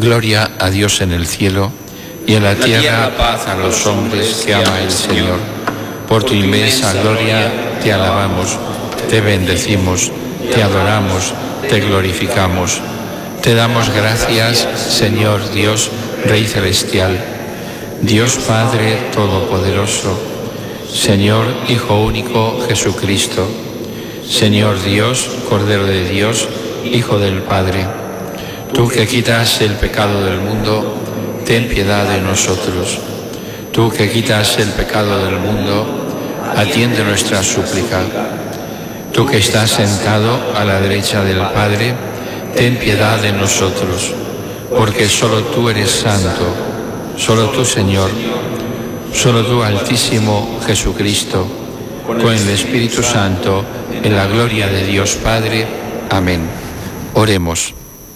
Gloria a Dios en el cielo y en la tierra paz a los hombres que ama el Señor. Por tu inmensa gloria te alabamos, te bendecimos, te adoramos, te glorificamos. Te damos gracias, Señor Dios, Rey celestial, Dios Padre Todopoderoso, Señor Hijo único Jesucristo, Señor Dios, Cordero de Dios, Hijo del Padre. Tú que quitas el pecado del mundo, ten piedad de nosotros. Tú que quitas el pecado del mundo, atiende nuestra súplica. Tú que estás sentado a la derecha del Padre, ten piedad de nosotros, porque solo tú eres santo, solo tú, Señor, solo tú, Altísimo Jesucristo, con el Espíritu Santo, en la gloria de Dios Padre. Amén. Oremos.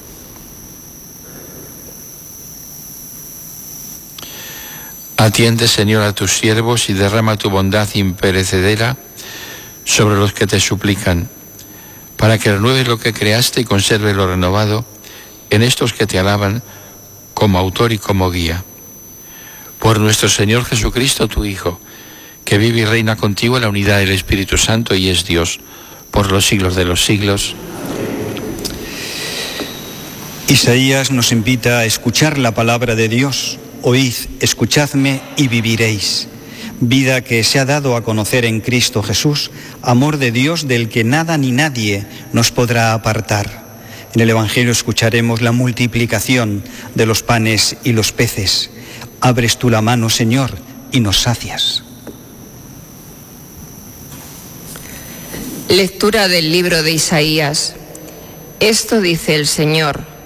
Atiende, Señor, a tus siervos y derrama tu bondad imperecedera sobre los que te suplican, para que renueves lo que creaste y conserves lo renovado en estos que te alaban como autor y como guía. Por nuestro Señor Jesucristo, tu Hijo, que vive y reina contigo en la unidad del Espíritu Santo y es Dios, por los siglos de los siglos. Isaías nos invita a escuchar la palabra de Dios. Oíd, escuchadme y viviréis. Vida que se ha dado a conocer en Cristo Jesús, amor de Dios del que nada ni nadie nos podrá apartar. En el Evangelio escucharemos la multiplicación de los panes y los peces. Abres tú la mano, Señor, y nos sacias. Lectura del libro de Isaías. Esto dice el Señor: